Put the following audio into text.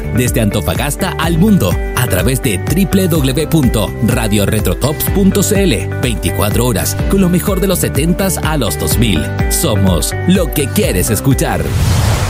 Tops, desde Antofagasta al mundo, a través de www.radioretrotops.cl. 24 horas con lo mejor de los 70s a los 2000. Somos lo que quieres escuchar.